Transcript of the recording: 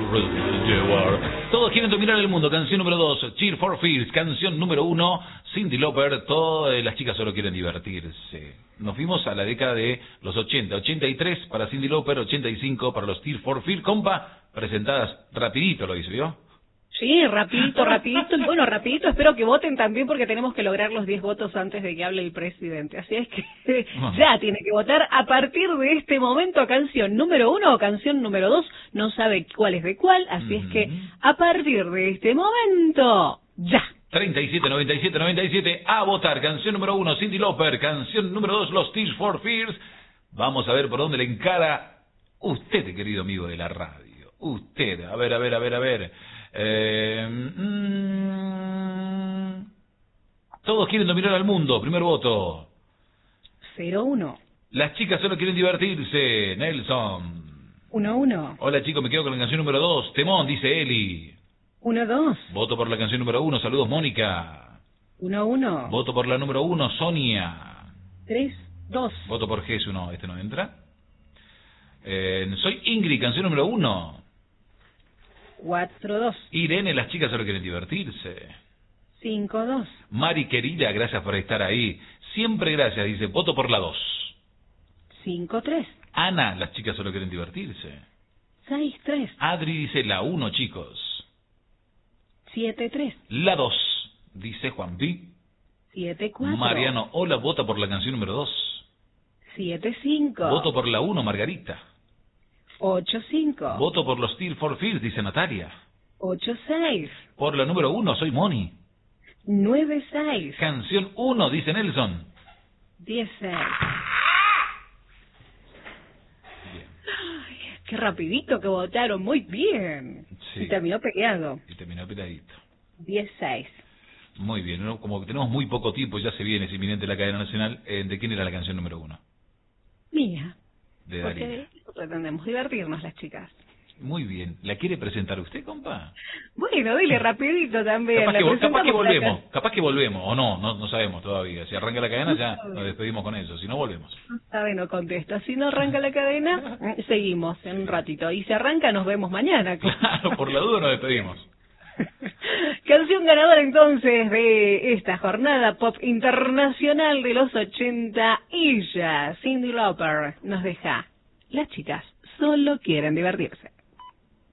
rule the world. Todos quieren dominar el mundo. Canción número 2, Cheer for Fears. Canción número 1, Cyndi Lauper. Todas las chicas solo quieren divertirse. Nos fuimos a la década de los 80. 83 para Cyndi Lauper, 85 para los Cheer for Fears. Compa, presentadas rapidito, lo hizo, ¿vio? Sí, rapidito. Y bueno, rapidito, espero que voten también porque tenemos que lograr los 10 votos antes de que hable el presidente. Así es que ya tiene que votar a partir de este momento canción número 1 o canción número 2. No sabe cuál es de cuál, así es que a partir de este momento, ya. 37, 97, 97, a votar. Canción número 1, Cyndi Lauper. Canción número 2, los Tears for Fears. Vamos a ver por dónde le encara usted, querido amigo de la radio. Usted, a ver. Todos quieren dominar al mundo. Primer voto. 0-1. Las chicas solo quieren divertirse. Nelson. 1-1. Hola chicos, me quedo con la canción número 2. Temón, dice Eli. 1-2. Voto por la canción número 1. Saludos, Mónica. 1-1. Voto por la número 1. Sonia. 3-2. Voto por Jesús. No, este no entra. Soy Ingrid, canción número 1. 4-2. Irene, las chicas solo quieren divertirse. 5-2. Mari querida, gracias por estar ahí. Siempre gracias, dice. Voto por la 2. 5-3. Ana, las chicas solo quieren divertirse. 6-3. Adri dice la 1, chicos. 7-3. La 2, dice Juan B. 7-4. Mariano, hola, vota por la canción número 2. 7-5. Voto por la 1, Margarita. 8-5. Voto por los Tears for Fears, dice Natalia. 8-6. Por la número 1, soy Moni. 9-6. Canción 1, dice Nelson. 10-6. Bien. Ay, qué rapidito que votaron, muy bien. Sí. Y terminó peleado. Y terminó peladito. 10-6. Muy bien, ¿no? Como que tenemos muy poco tiempo, ya se viene, es inminente la cadena nacional. ¿De quién era la canción número 1? Mía. De Darío. Porque pretendemos divertirnos las chicas. Muy bien. ¿La quiere presentar usted, compa? Bueno, dile rapidito también. Capaz que volvemos, o no sabemos todavía. Si arranca la cadena ya nos despedimos con eso, si no volvemos. Sabe, no contesta. Si no arranca la cadena, seguimos en un ratito. Y si arranca, nos vemos mañana. Claro, por la duda nos despedimos. Canción ganadora entonces de esta jornada pop internacional de los 80. Y ya, Cyndi Lauper nos deja. Las chicas solo quieren divertirse.